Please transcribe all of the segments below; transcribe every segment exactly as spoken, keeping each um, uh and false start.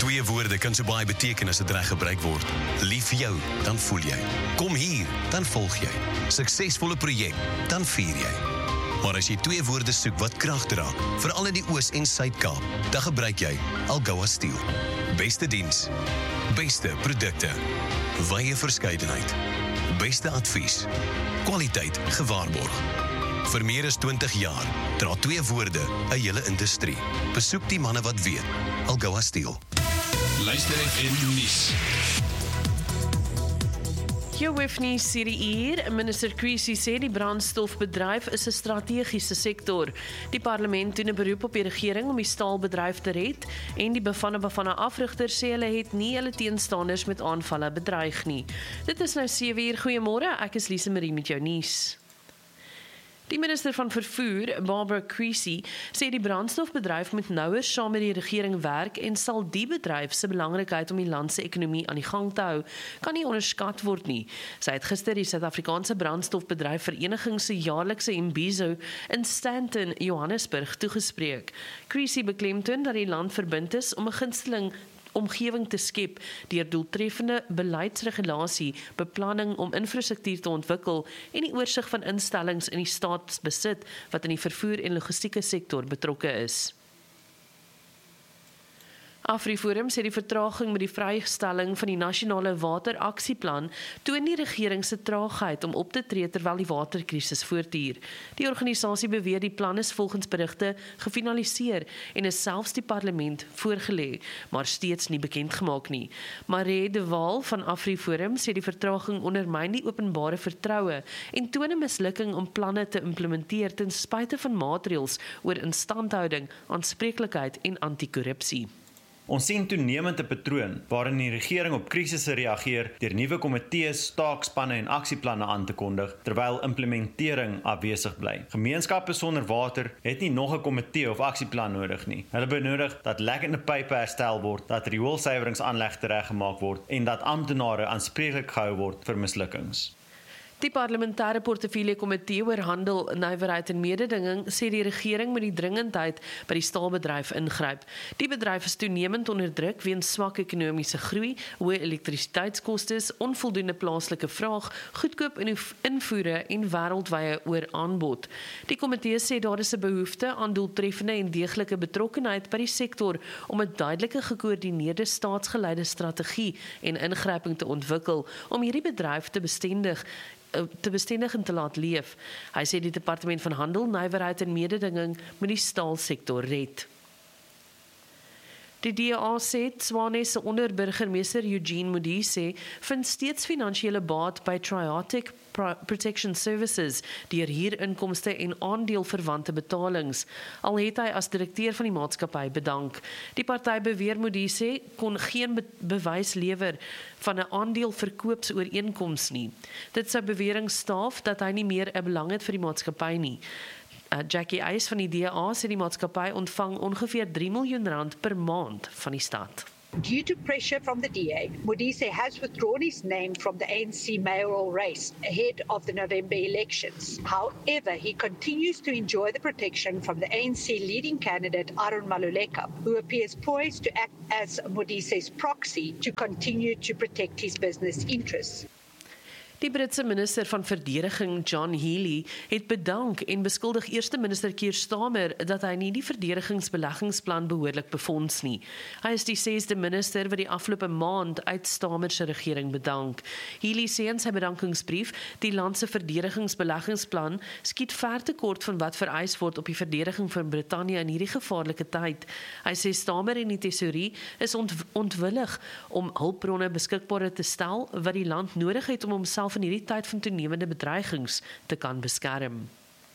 Twee woorde kan so baie beteken as dit reg gebruik word. Lief vir jou, dan voel jy. Kom hier, dan volg jy. Suksesvolle projek, dan vier jy. Maar as jy twee woorde soek wat krag dra, veral in die Oos- en Suid-Kaap, dan gebruik jy Algoa Steel. Beste diens, beste produkte, wye verskeidenheid, beste advies, kwaliteit gewaarborg. Vir meer as twintig jaar dra twee woorde 'n hele industrie. Besoek die manne wat weet. Algoa Steel. Luister F M nuus. Jou hoofnuus hierdie uur, minister Creasy sê die brandstofbedryf is 'n strategiese sektor. Die parlement doen 'n beroep op die regering om die staalbedryf te red en die Bafana Bafana afrigter sê hulle het nie hulle teenstanders met aanvalle bedreig nie. Dit is nou sewe uur, goeiemôre, ek is Lise Marie met jou nuus. Die minister van Vervoer, Barbara Creasy, sê die brandstofbedryf moet nouer saam met die regering werk en sal die bedryf se belangrikheid om die land se ekonomie aan die gang te hou, kan nie onderskat word nie. Sy het gister die Suid-Afrikaanse brandstofbedryf vereniging se jaarlikse Imbizo in Stanton, Johannesburg toegespreek. Creasy beklemtoon dat die land verbind is om 'n gunsteling omgewing te skep deur doeltreffende beleidsregulasie, beplanning om infrastruktuur te ontwikkel en die oorsig van instellings in die staatsbesit wat in die vervoer en logistieke sektor betrokke is. AfriForum sê die vertraging met die vrystelling van die nasionale wateraksieplan toon die regering se traagheid om op te tree terwyl die waterkrisis voortduur. Die organisasie beweer die plan is volgens berigte gefinaliseer en is selfs die parlement voorgelê, maar steeds nie bekend gemaak nie. Maree de Waal van AfriForum sê die vertraging ondermyn die openbare vertroue en toon 'n mislukking om planne te implementeer ten spyte van maatreëls oor instandhouding, aanspreeklikheid en anti-korrupsie. Ons sien toenemend 'n patroon waarin die regering op krisisse reageer deur nuwe komitees, taakspanne en aksieplanne aan te kondig terwyl implementering afwesig bly. Gemeenskappe sonder water het nie nog 'n komitee of aksieplan nodig nie. Hulle benodig dat lekkende pype herstel word, dat rioolsuiweringsaanlegte reggemaak word en dat amptenare aanspreeklik gehou word vir mislukkings. Die parlementêre portefeulje komitee oor handel, nywerheid en mededinging sê die regering moet die dringendheid by die staalbedryf ingryp. Die bedryf is toenemend onder druk weens swak ekonomiese groei, hoë elektrisiteitskostes, onvoldoende plaaslike vraag, goedkoop invoere en wêreldwye ooraanbod. Die komitee sê daar is 'n behoefte aan doeltreffende en deeglike betrokkenheid by die sektor om 'n duidelike gekoördineerde staatsgeleide strategie en ingryping te ontwikkel om hierdie bedryf te bestendig te bestendig en te laat leef. Hy sê die departement van handel, nywerheid en mededinging moet die staalsektor red. Die D A sê Tshwane se onderburgemeester Eugene Modise vind steeds finansiële baat by Triatic Protection Services deur huurinkomste en aandeelverwante betalings. Al het hy as direkteur van die maatskappy bedank. Die party beweer Modise kon geen be bewys lewer van 'n aandeleverkoopsooreenkoms nie. Dit sou bewering staaf dat hy nie meer 'n belang het vir die maatskappy nie. Uh, Jackie Eis van die D A sê die maatskappy ontvang ongeveer drie miljoen rand per maand van die stad. Due to pressure from the D A, Modise has withdrawn his name from the A N C mayoral race ahead of the November elections. However, he continues to enjoy the protection from the A N C leading candidate Arun Maluleka, who appears poised to act as Modise's proxy to continue to protect his business interests. Die Britse minister van verdediging John Healey het bedank en beskuldig eerste minister Keir Starmer dat hy nie die verdedigingsbeleggingsplan behoorlik befonds nie. Hy is die sesde minister wat die afgelope maand uit Starmer se regering bedank. Healey sê in sy bedankingsbrief die land se verdedigingsbeleggingsplan skiet ver te kort van wat vereis word op die verdediging van Brittanje in hierdie gevaarlike tyd. Hy sê Starmer en die tesourie is ont ontwillig om hulpbronne beskikbaar te stel wat die land nodig het om homself in hierdie tyd van toenemende bedreigings te kan beskerm.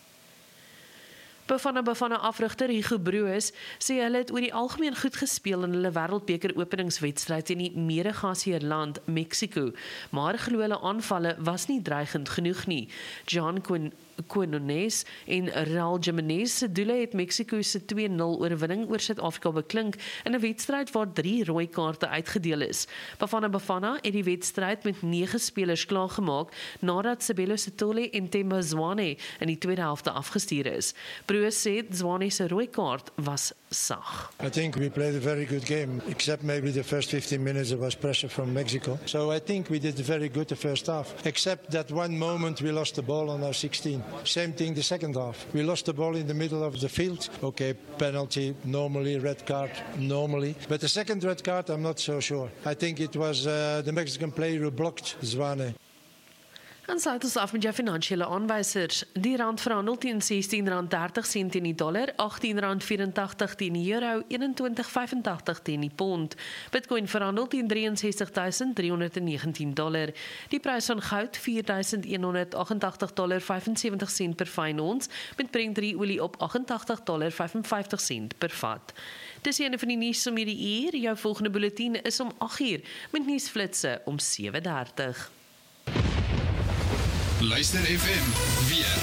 Bafana Bafana afrigter Hugo Broos sê hulle het oor die algemeen goed gespeel in hulle wêreldbeker openingswedstryd teen die mede-gasheerland Mexico, maar glo hulle aanvalle was nie dreigend genoeg nie. John Quinn Quinones en Raul Jimenez se doele het Mexico se twee nul oorwinning oor Suid-Afrika beklink in 'n wedstryd waar drie rooi kaarte uitgedeel is. Bafana Bafana het die wedstryd met nege spelers klaargemaak nadat Sabelo Sithole en Themba Zwane in die tweede helfte afgestuur is. Broos sê Zwane se rooi kaart was sag. I think we played a very good game, except maybe the first fifteen minutes there was pressure from Mexico. So I think we did very good the first half, except that one moment we lost the ball on our sixteen. Same thing the second half. We lost the ball in the middle of the field. Okay, penalty, normally, red card, normally. But the second red card, I'm not so sure. I think it was uh, the Mexican player who blocked Zwane. En sluit ons af met jou finansiële aanwysers. Die rand verhandel teen sestien rand dertig sent teen die dollar, agttien rand vyfentagtig teen die euro, eenentwintig vyfentagtig teen die pond. Bitcoin verhandel teen drieënsestig duisend driehonderd negentien dollar. Die prys van goud vier duisend honderd agt-en-tagtig dollar vyfensewentig sent per fyn ons, met Brent drie olie op agt-en-tagtig dollar vyfenvyftig sent per vat. Dis eene van die nuus om hierdie uur. Jou volgende bulletin is om agt uur, met nuusflitse om sewe dertig. Luister F M weer.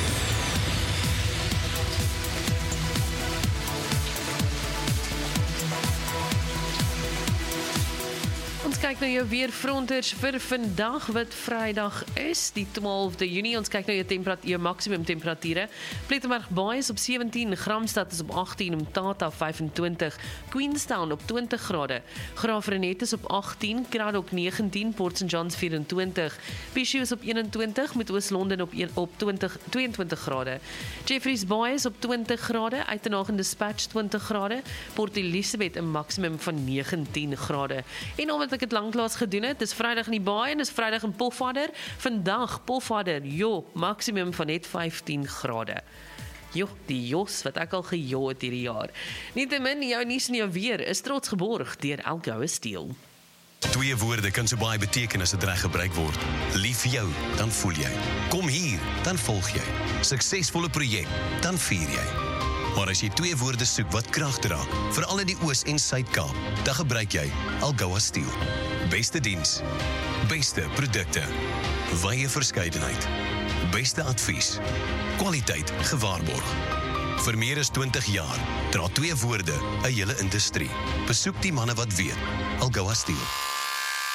Ons kyk nou jou weerfronters vir vandag wat Vrydag is, die twaalfde Junie. Ons kyk nou jou temperatuur, jou maksimum temperature. Plettenberg Baai is op sewentien, Gramstad is op agttien, Mthatha vyfentwintig, Queenstown op twintig grade, Graaf-Reinet is op agttien, Kraddock negentien, Port Saint Johns vyfentwintig, Bishop is op eenentwintig, met Oos-London op, op twintig, tweeëntwintig grade, Jeffreys Baai is op twintig grade, Uitenhage en Dispatch twintig grade, Port Elizabeth 'n maksimum van negentien grade. En omdat ek het lanklaas gedoen het, dis Vrydag in die Baai en dis Vrydag in Pofadder. Vandag Pofadder, jo, maksimum van net vyftien grade. Jo, die jos wat ek al gejo het hierdie jaar. Nietemin, jou nuus en jou weer is trots geborg deur Elgoue Steel. Twee woorde kan so baie beteken as dit reg gebruik word. Lief vir jou, dan voel jy. Kom hier, dan volg jy. Suksesvolle projek, dan vier jy. Maar as jy twee woorde soek wat krag dra, veral in die Oos- en Suid-Kaap, dan gebruik jy Algoa Steel. Beste diens, beste produkte, wye verskeidenheid, beste advies, kwaliteit gewaarborg. Vir meer as twintig jaar dra twee woorde 'n hele industrie. Besoek die manne wat weet. Algoa Steel.